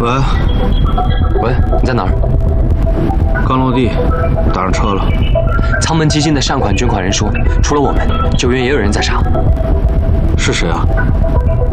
喂， 喂，你在哪儿？ 刚落地，打上车了。 仓门基金的善款捐款人说，除了我们，9月也有人在杀。 是谁啊？